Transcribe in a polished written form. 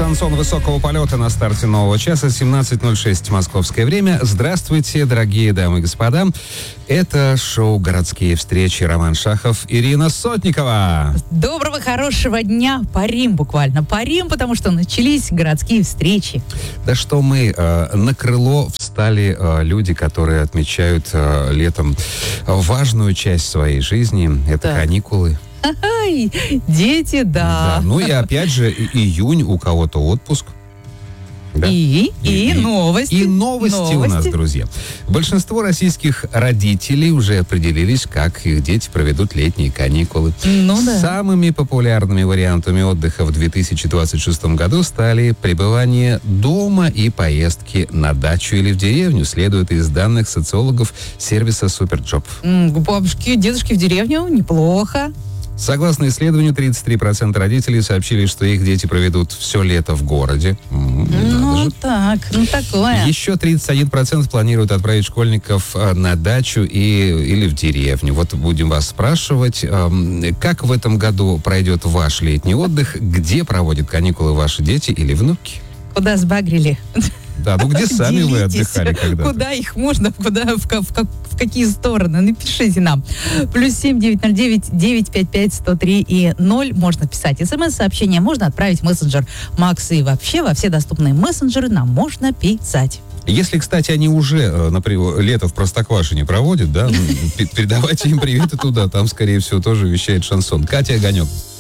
Шансон высокого полета на старте нового часа, 17:06 московское время. Здравствуйте, дорогие дамы и господа. Это шоу «Городские встречи». Роман Шахов, Ирина Сотникова. Доброго, хорошего дня. Парим буквально. Парим, потому что начались городские встречи. Да что мы, на крыло встали люди, которые отмечают летом важную часть своей жизни. Это Так. каникулы. Ай, дети, да. Ну и опять же, июнь, у кого-то отпуск. Да? И новости. И новости у нас, друзья. Большинство российских родителей уже определились, как их дети проведут летние каникулы. Ну да. Самыми популярными вариантами отдыха в 2026 году стали пребывание дома и поездки на дачу или в деревню, следует из данных социологов сервиса Суперджоп. К бабушке, дедушке в деревню неплохо. Согласно исследованию, 33% родителей сообщили, что их дети проведут все лето в городе. Ну так, такое. Еще 31% планируют отправить школьников на дачу или в деревню. Вот будем вас спрашивать, как в этом году пройдет ваш летний отдых, где проводят каникулы ваши дети или внуки? Куда сбагрили? Да, ну где сами вы Делитесь, отдыхали когда-то? Куда их можно, в какие стороны? Напишите нам. +7 909 955 103 и 0. Можно писать смс-сообщение, можно отправить в мессенджер Макс. И вообще во все доступные мессенджеры нам можно писать. Если, кстати, они уже, например, лето в Простоквашине проводят, да, передавайте им привет и туда. Там, скорее всего, тоже вещает Шансон. Катя Огонек.